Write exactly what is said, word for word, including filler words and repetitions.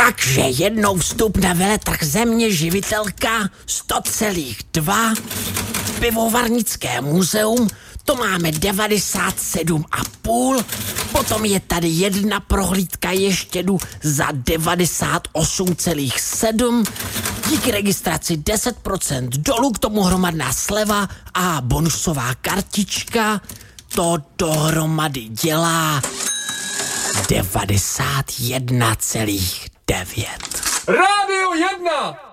Takže jednou vstup na veletrh Země živitelka sto celá dva, pivovarnické muzeum, to máme devadesát sedm a půl, potom je tady jedna prohlídka ještě jdu za devadesát osm celá sedm, díky registraci deset procent dolů, k tomu hromadná sleva a bonusová kartička, to dohromady dělá devadesát jedna celá devět. Rádio jedna!